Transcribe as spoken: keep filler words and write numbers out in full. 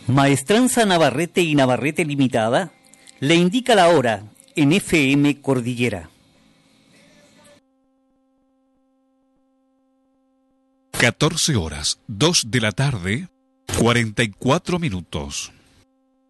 Maestranza Navarrete y Navarrete Limitada le indica la hora en F M Cordillera. catorce horas, dos de la tarde, cuarenta y cuatro minutos.